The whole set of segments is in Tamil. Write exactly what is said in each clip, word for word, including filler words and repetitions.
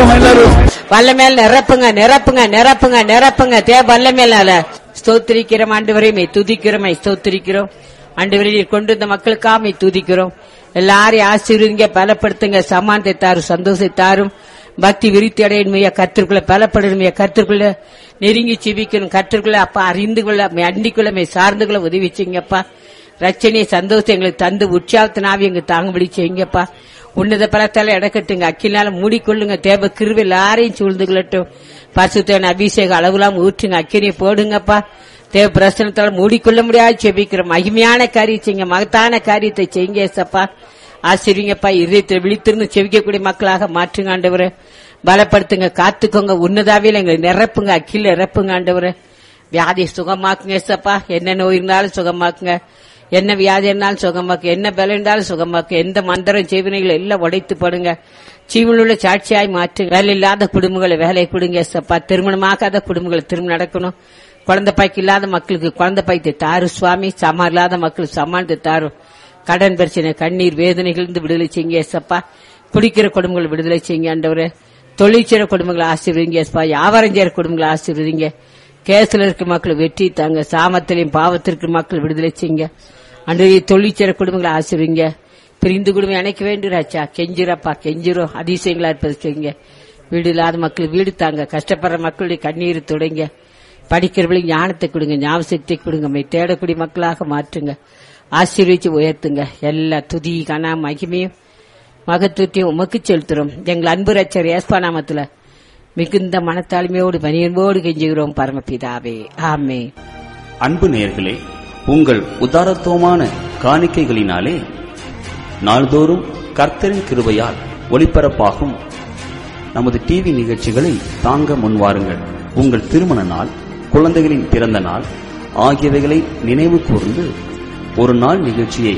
நிரப்புவோம் எல்லாரும். வல்லமேல் நிரப்புங்க நிரப்புங்க நிரப்புங்க நிரப்புங்க தே வல்லமேல ஸ்தோத்திரிக்கிறோம் ஆண்டவரே, மே துதிக்கிறோம், மே ஸ்தோத்திரிக்கிறோம் ஆண்டவரே. நீர் கொண்டு இந்த மக்களுக்காக மே துதிக்கிறோம். எல்லாரையும் ஆசீர்வதிங்க, பலப்படுத்துங்க, சமானத்தை தாரும், சந்தோஷத்தை தாரும், பக்தி விருத்தி அடையணுமையா, கத்திற்குள்ள பலப்படணுமையா, கத்திற்குள்ள நெருங்கி சிவிக்கணும், கத்திற்குள்ள அப்பா அறிந்து கொள்ள அண்டிக்குள்ள மே சார்ந்து கொள்ள உதவி செய்யுங்கப்பா. ரட்சணையை சந்தோஷம் எங்களுக்கு தந்து உற்சாகத்தினாவி எங்க தாங்கும்படி செய்யுங்கப்பா. உன்னத பலத்தால இடக்கட்டுங்க, அக்கினால மூடிக்கொள்ளுங்க, தேவ கிருபை எல்லாரையும் சூழ்ந்து கொள்ளட்டும். பரிசுத்தமான அபிஷேக அளவுலாம் ஊற்றுங்க, அக்கினியை போடுங்கப்பா. தேவ பிரசனத்தால மூடிக்கொள்ள முடியாது செபிக்கிறோம். மகிமையான காரியம் செய்யுங்க, மகத்தான காரியத்தை செய்யுங்க ஏசப்பா. ஆசிரியங்கப்பா, இதயத்தை விழித்திருந்து செவிக்கக்கூடிய மக்களாக மாற்றுங்க ஆண்டவரே. பலப்படுத்துங்க, காத்துக்கோங்க, உன்னதாவில எங்களை நிரப்புங்க, அக்கில நிரப்புங்க ஆண்டவரே. வியாதியை சுகமாக்குங்க ஏசப்பா. என்ன நோய் இருந்தாலும் சுகமாக்குங்க, என்ன வியாதி இருந்தாலும் சுகமாக்கு, என்ன பலம் இருந்தாலும் சுகமாக்கு. எந்த மந்திரம் செய்வினைகளை எல்லாம் உடைத்து போடுங்க, ஜீவனுள்ள சாட்சியாய் மாற்றுங்க. வேலை இல்லாத குடும்பங்களை வேலை கொடுங்க ஏசப்பா. திருமணமாகாத குடும்பங்களை திருமணம் நடக்கணும். குழந்தை பாய்க்கு இல்லாத மக்களுக்கு குழந்தை பாய்த்தை தாரு சுவாமி. சமா இல்லாத மக்களுக்கு சமானத்தை தாரும். கடன் பிரச்சனை, கண்ணீர் வேதனைகள் இருந்து விடுதலை செய்யுங்க ஏசப்பா. குடிக்கிற குடும்பங்களை விடுதலை செய்யுங்க ஆண்டவரே. தொழில் செய்யற குடும்பங்களை ஆசீர்வதிங்க ஏசப்பா. வியாபாரம் செய்யற குடும்பங்களை ஆசீர்வதிங்க. கேஸ்ல இருக்க மக்கள் வெற்றி தாங்க, சாமத்திலையும் பாவத்திற்கு மக்கள் விடுதலை செய்யுங்க ஆண்டவரே. தொழில் செய்யற குடும்பங்களை ஆசீர்வதிங்க. பிரிந்து குடும்பம் இணைக்க வேண்டியராச்சா, கெஞ்சிரப்பா கெஞ்சிரும், அதிசயங்களா இருப்பது செய்யுங்க. வீடு இல்லாத மக்கள் வீடு தாங்க, கஷ்டப்படுற மக்களுடைய கண்ணீர் தொடங்க. படிக்கிறவங்களுக்கு ஞானத்தை கொடுங்க, ஞாபகத்தை கொடுங்க, மை தேடக்கூடிய மக்களாக மாற்றுங்க. ஆசீர்வதிச்சு உயர்த்துங்க. எல்லா துதி கனா மகிமையும் மகத்துவத்தையும் உமக்கு செலுத்துறோம். எங்கள் அன்பு ரட்சகர் இயேசு நாமத்துல மிகுந்த மனத்தாழ்மையோடு பணியன்போடு கெஞ்சுகிறோம் பரமபிதாவே, ஆமென். அன்பு நேயர்களே, உங்கள் உதாரத்துவமான காணிக்கைகளினாலே நாள்தோறும் கர்த்தரின் கிருபையால் ஒளிபரப்பாகும் நமது டிவி நிகழ்ச்சிகளை தாங்க முன்வாருங்கள். உங்கள் திருமண நாள், குழந்தைகளின் பிறந்த நாள் ஆகியவைகளை நினைவு கூர்ந்து ஒரு நாள் நிகழ்ச்சியை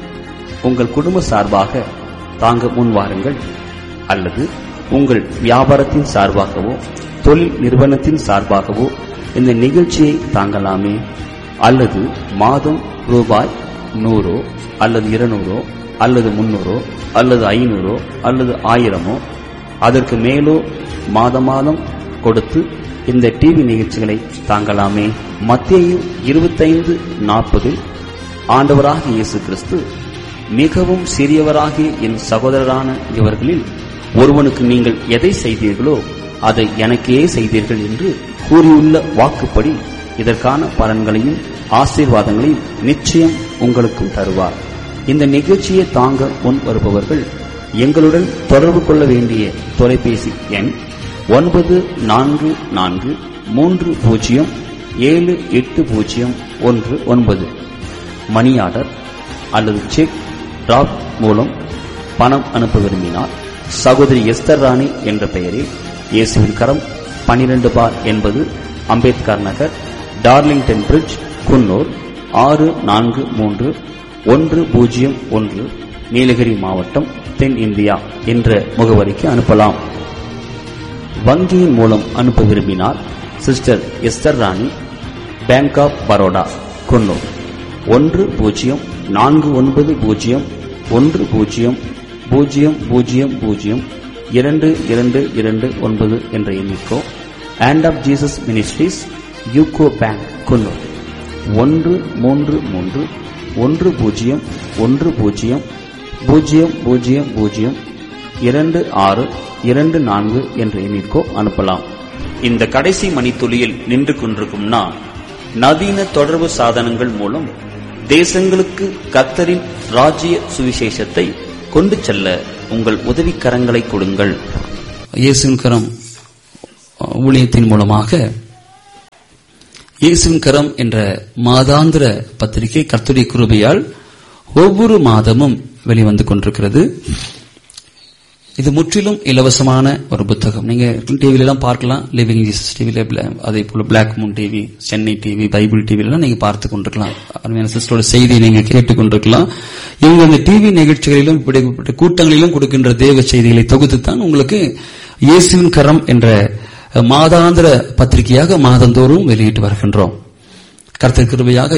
உங்கள் குடும்ப சார்பாக தாங்க முன்வாருங்கள். அல்லது உங்கள் வியாபாரத்தின் சார்பாகவோ தொழில் நிறுவனத்தின் சார்பாகவோ இந்த நிகழ்ச்சியை தாங்கலாமே. அல்லது மாதம் ரூபாய் நூறோ அல்லது இருநூறோ அல்லது முன்னூறோ அல்லது ஐநூறோ அல்லது ஆயிரமோ அதற்கு மேலோ மாத மாதம் கொடுத்து இந்த டிவி நிகழ்ச்சிகளை தாங்கலாமே. மத்தேயு இருபத்தைந்து நாற்பதில் ஆண்டவராகிய இயேசு கிறிஸ்து, மிகவும் சிறியவராகிய என் சகோதரரான இவர்களில் ஒருவனுக்கு நீங்கள் எதை செய்தீர்களோ அதை எனக்கே செய்தீர்கள் என்று கூறியுள்ள வாக்குப்படி இதற்கான பலன்களையும் ஆசீர்வாதங்களையும் நிச்சயம் உங்களுக்கும் தருவார். இந்த நிகழ்ச்சியை தாங்க முன் வருபவர்கள் எங்களுடன் தொடர்பு கொள்ள வேண்டிய தொலைபேசி எண் ஒன்பது நான்கு நான்கு மூன்று பூஜ்ஜியம் ஏழு எட்டு பூஜ்ஜியம் ஒன்று ஒன்பது. மணி ஆர்டர் அல்லது செக் டிராப் மூலம் பணம் அனுப்ப விரும்பினால் சகோதரி எஸ்தர் ராணி என்ற பெயரில் இயேசுவின் கரம் பனிரெண்டு பார் என்பது அம்பேத்கர் நகர், டார்லிங்டன் பிரிட்ஜ், குன்னூர் ஆறு நான்கு மூன்று ஒன்று பூஜ்ஜியம் ஒன்று, நீலகிரி மாவட்டம், தென் இந்தியா என்ற முகவரிக்கு அனுப்பலாம். வங்கியின் மூலம் அனுப்ப விரும்பினால் சிஸ்டர் எஸ்தர் ராணி, பேங்க் ஆப் பரோடா, குன்னூர் ஒன்று பூஜ்ஜியம் நான்கு ஒன்பது பூஜ்ஜியம் ஒன்று பூஜ்ஜியம் பூஜ்ஜியம் பூஜ்ஜியம் பூஜ்ஜியம் இரண்டு இரண்டு இரண்டு ஒன்பது என்ற எண்ணிக்கோ, hand of Jesus ministries, UCO bank, Coonoor ஒன்று மூன்று மூன்று ஒன்று பூஜ்ஜியம் ஒன்று பூஜ்ஜியம் பூஜ்ஜியம் பூஜ்ஜியம் பூஜ்ஜியம் இரண்டு ஆறு இரண்டு நான்கு என்ற எண்ணிற்கோ அனுப்பலாம். இந்த கடைசி மணித்துளியில் நின்று கொண்டிருக்கும் நான், நவீன தொடர்பு சாதனங்கள் மூலம் தேசங்களுக்கு கர்த்தரின் ராஜ்ய சுவிசேஷத்தை கொண்டு செல்ல உங்கள் உதவிக்கரங்களை கொடுங்கள். இயேசுவின் கரம் ஊழியத்தின் மூலமாக இயேசுவின் கரம் என்ற மாதாந்திர பத்திரிகை கர்த்தருடைய கிருபையால் ஒவ்வொரு மாதமும் வெளிவந்து கொண்டிருக்கிறது. இது முற்றிலும் இலவசமான ஒரு புத்தகம். நீங்க டிவில எல்லாம் பார்க்கலாம், லிவிங் ஜீசஸ் டிவில, அதே போல black Moon TV, Chennai TV, Bible TV எல்லாம் நீங்க பார்த்து கொண்டிருக்கலாம். அருமையான சிஸ்டரோட செய்தியை நீங்க கேட்டுக் கொண்டிருக்கலாம். இவங்க இந்த டிவி நிகழ்ச்சிகளிலும் இப்படிப்பட்ட கூட்டங்களிலும் கொடுக்கின்ற தேவ செய்திகளை தொகுத்துத்தான் உங்களுக்கு இயேசுவின் கரம் என்ற மாதாந்திர பத்திரிகையாக மாதந்தோறும் வெளியிட்டு வருகின்றோம். கர்த்தர் கிருபையாக